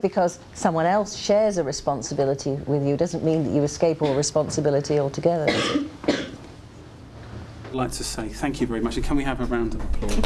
Because someone else shares a responsibility with you doesn't mean that you escape all responsibility altogether, does it? I'd like to say thank you very much, and can we have a round of applause?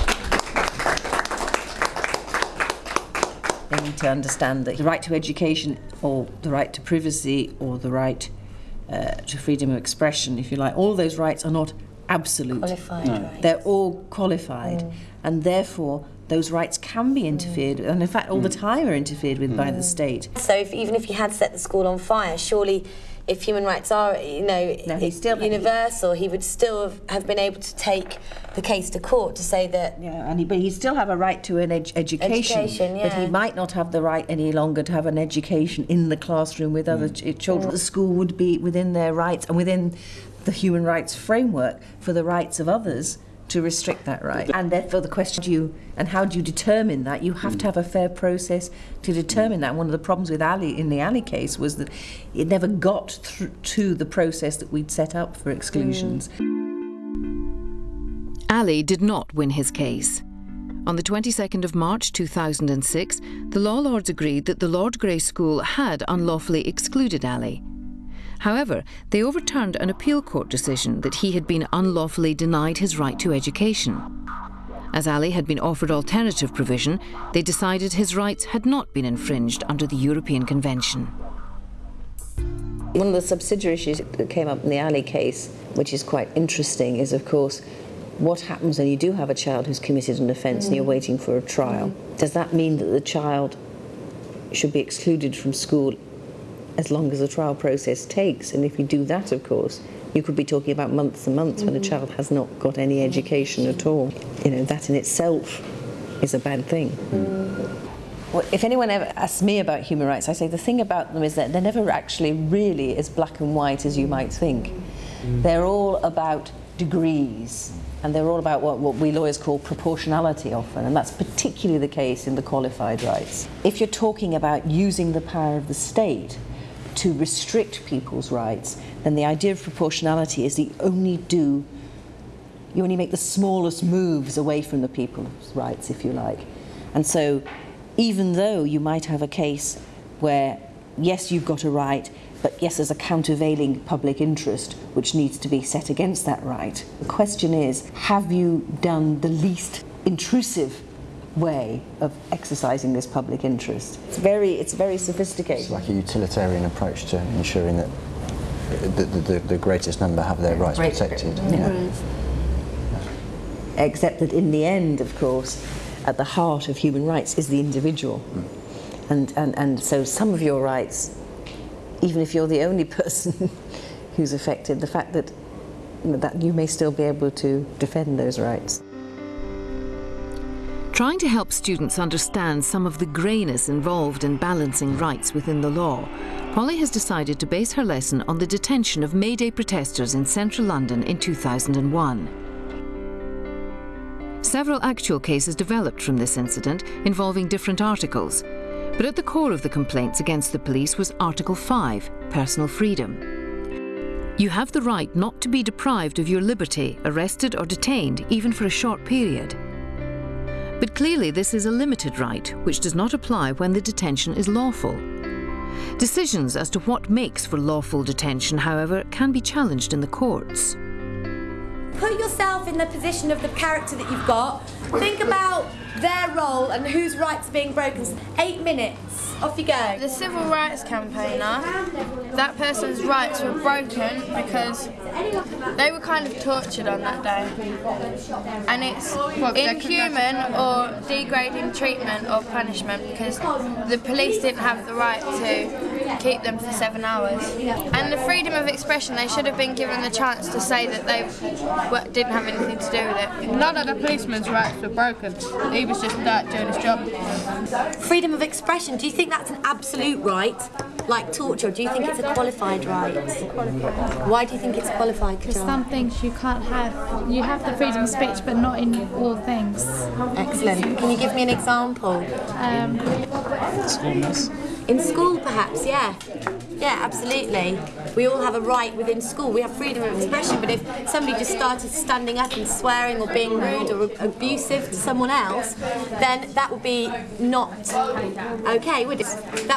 They need to understand that the right to education, or the right to privacy, or the right to freedom of expression, if you like, all those rights are not absolute. Qualified rights. They're all qualified, and therefore those rights can be interfered with, and in fact all the time are interfered with by the state. So even if you had set the school on fire, surely if human rights are, you know, universal, he would still have been able to take the case to court to say that... Yeah, but he'd still have a right to an education, yeah. but he might not have the right any longer to have an education in the classroom with other children. The school would be within their rights and within the human rights framework for the rights of others to restrict that right. And therefore the question how do you determine that? You have to have a fair process to determine that. One of the problems with Ali, in the Ali case, was that it never got through to the process that we'd set up for exclusions. Ali did not win his case. On the 22nd of March 2006, the Law Lords agreed that the Lord Grey School had unlawfully excluded Ali. However, they overturned an appeal court decision that he had been unlawfully denied his right to education. As Ali had been offered alternative provision, they decided his rights had not been infringed under the European Convention. One of the subsidiary issues that came up in the Ali case, which is quite interesting, is of course what happens when you do have a child who's committed an offence and you're waiting for a trial. Does that mean that the child should be excluded from school as long as the trial process takes? And if you do that, of course, you could be talking about months and months when a child has not got any education at all. You know, that in itself is a bad thing. Well, if anyone ever asks me about human rights, I say the thing about them is that they're never actually really as black and white as you might think. They're all about degrees, and they're all about what we lawyers call proportionality often, and that's particularly the case in the qualified rights. If you're talking about using the power of the state to restrict people's rights, then the idea of proportionality is that you only make the smallest moves away from the people's rights, if you like. And so, even though you might have a case where, yes, you've got a right, but yes, there's a countervailing public interest which needs to be set against that right, the question is, have you done the least intrusive way of exercising this public interest? It's very sophisticated. It's like a utilitarian approach to ensuring that the greatest number have their rights protected. Yeah. Except that in the end, of course, at the heart of human rights is the individual. And so some of your rights, even if you're the only person who's affected, the fact that you may still be able to defend those rights. Trying to help students understand some of the greyness involved in balancing rights within the law, Polly has decided to base her lesson on the detention of May Day protesters in central London in 2001. Several actual cases developed from this incident involving different articles, but at the core of the complaints against the police was Article 5, personal freedom. You have the right not to be deprived of your liberty, arrested or detained, even for a short period. But clearly this is a limited right, which does not apply when the detention is lawful. Decisions as to what makes for lawful detention, however, can be challenged in the courts. Put yourself in the position of the character that you've got. Think about their role and whose rights are being broken. 8 minutes. Off you go. The civil rights campaigner, that person's rights were broken because they were kind of tortured on that day. And it's inhuman or degrading treatment or punishment because the police didn't have the right to keep them for 7 hours. And the freedom of expression, they should have been given the chance to say that they didn't have anything to do with it. None of the policeman's rights were broken. He was just doing his job. Freedom of expression, do you think that's an absolute right, like torture, or do you think it's a qualified right? Why do you think it's qualified? Because some things you can't have. You have the freedom of speech, but not in all things. Excellent. Can you give me an example? the school, miss? In school, perhaps, yeah. Yeah, absolutely. We all have a right within school. We have freedom of expression, but if somebody just started standing up and swearing or being rude or abusive to someone else, then that would be not okay, would it? That